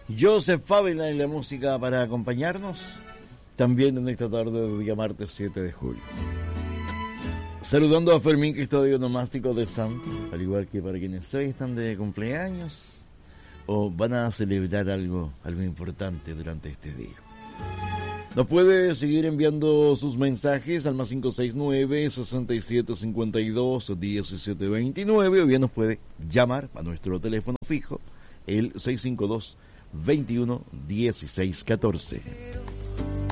Joseph Fávila en la música para acompañarnos también en esta tarde de día martes 7 de julio. Saludando a Fermín, que está de onomástico de santo, al igual que para quienes hoy están de cumpleaños o van a celebrar algo importante durante este día. Nos puede seguir enviando sus mensajes al más 569-6752-1729 o bien nos puede llamar a nuestro teléfono fijo, el 652-21-1614.